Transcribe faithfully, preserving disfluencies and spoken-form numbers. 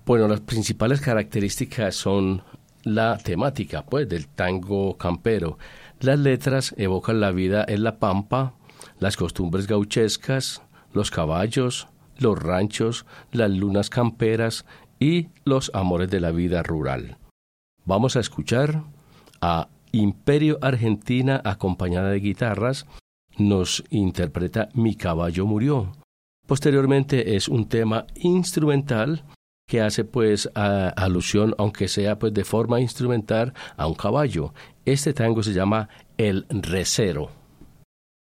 Bueno, las principales características son la temática, pues, del tango campero. Las letras evocan la vida en la pampa, las costumbres gauchescas, los caballos, los ranchos, las lunas camperas y los amores de la vida rural. Vamos a escuchar a Imperio Argentina acompañada de guitarras. Nos interpreta Mi caballo murió. Posteriormente es un tema instrumental que hace pues a, alusión, aunque sea pues de forma instrumental, a un caballo. Este tango se llama El Recero.